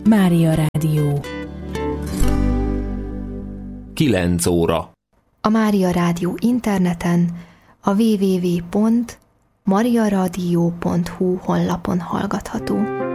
Mária Rádió. 9 óra. A Mária Rádió interneten, a www.mariaradio.hu honlapon hallgatható.